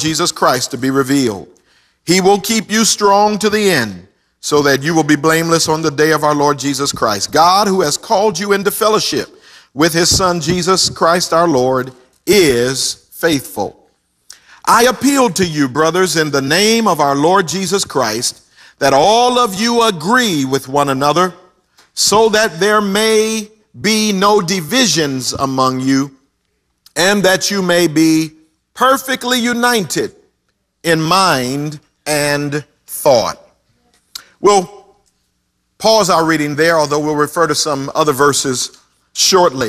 Jesus Christ to be revealed. He will keep you strong to the end so that you will be blameless on the day of our Lord Jesus Christ. God, who has called you into fellowship with his Son, Jesus Christ our Lord, is faithful. I appeal to you, brothers, in the name of our Lord Jesus Christ, that all of you agree with one another so that there may be no divisions among you, and that you may be perfectly united in mind and thought. We'll pause our reading there, although we'll refer to some other verses shortly.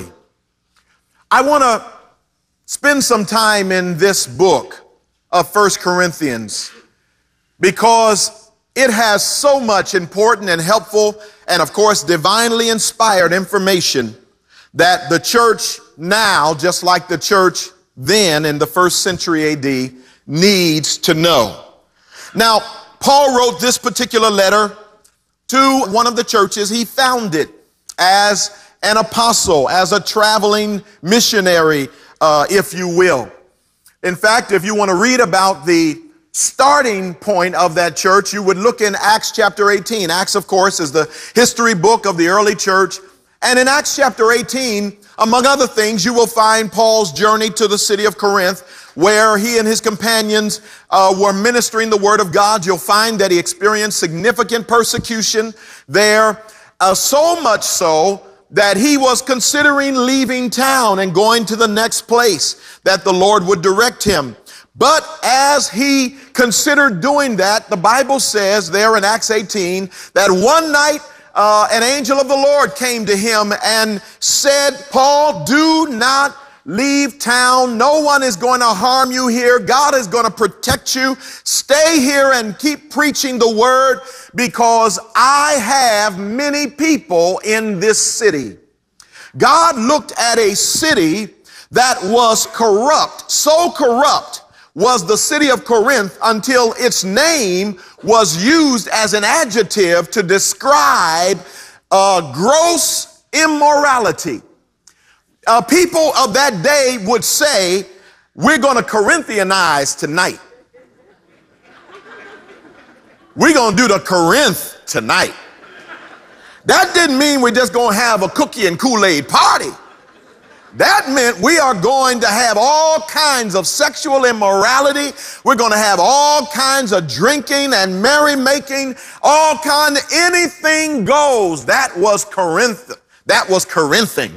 I want to spend some time in this book of 1 Corinthians because it has so much important and helpful and, of course, divinely inspired information that the church now, just like the church then in the first century AD, needs to know. Now, Paul wrote this particular letter to one of the churches he founded as an apostle, as a traveling missionary, if you will. In fact, if you want to read about the starting point of that church, you would look in Acts chapter 18. Acts, of course, is the history book of the early church. And in Acts chapter 18, among other things, you will find Paul's journey to the city of Corinth, where he and his companions were ministering the word of God. You'll find that he experienced significant persecution there, so much so that he was considering leaving town and going to the next place that the Lord would direct him. But as he considered doing that, the Bible says there in Acts 18 that one night an angel of the Lord came to him and said, Paul, do not leave town. No one is going to harm you here. God is going to protect you. Stay here and keep preaching the word because I have many people in this city. God looked at a city that was corrupt, so corrupt was the city of Corinth until its name was used as an adjective to describe gross immorality. People of that day would say, we're going to Corinthianize tonight. We're going to do the Corinth tonight. That didn't mean we're just going to have a cookie and Kool-Aid party. That meant we are going to have all kinds of sexual immorality. We're going to have all kinds of drinking and merrymaking, all kind of anything goes. That was Corinth. That was Corinthing.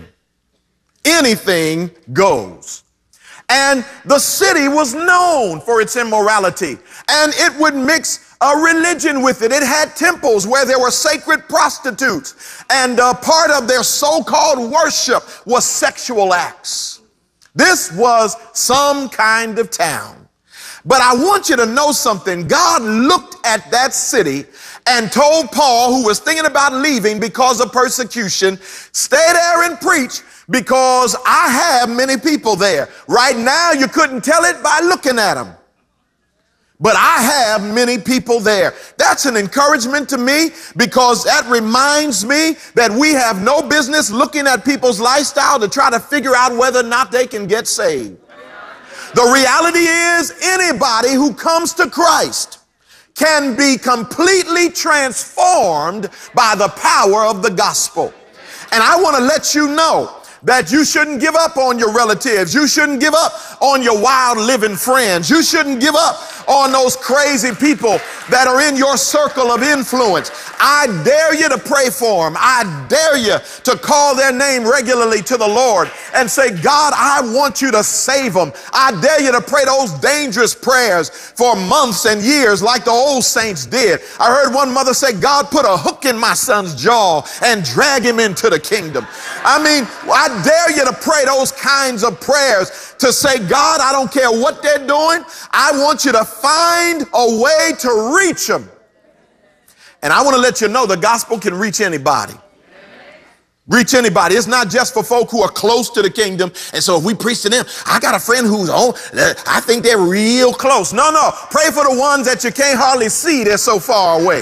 Anything goes. And the city was known for its immorality, and it would mix a religion with it. It had temples where there were sacred prostitutes, and part of their so-called worship was sexual acts. This was some kind of town. But I want you to know something. God looked at that city and told Paul, who was thinking about leaving because of persecution, stay there and preach because I have many people there. Right now, you couldn't tell it by looking at them. But I have many people there. That's an encouragement to me because that reminds me that we have no business looking at people's lifestyle to try to figure out whether or not they can get saved. The reality is anybody who comes to Christ can be completely transformed by the power of the gospel. And I want to let you know that you shouldn't give up on your relatives. You shouldn't give up on your wild living friends. You shouldn't give up on those crazy people that are in your circle of influence. I dare you to pray for them. I dare you to call their name regularly to the Lord and say, God, I want you to save them. I dare you to pray those dangerous prayers for months and years like the old saints did. I heard one mother say, God, put a hook in my son's jaw and drag him into the kingdom. I mean, I dare you to pray those kinds of prayers to say, God, I don't care what they're doing. I want you to find a way to reach them. And I want to let you know the gospel can reach anybody. Reach anybody. It's not just for folk who are close to the kingdom. And so if we preach to them, I got a friend who's on, I think they're real close. No. Pray for the ones that you can't hardly see. They're so far away.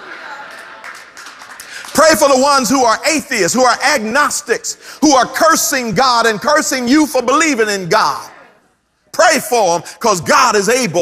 Pray for the ones who are atheists, who are agnostics, who are cursing God and cursing you for believing in God. Pray for them because God is able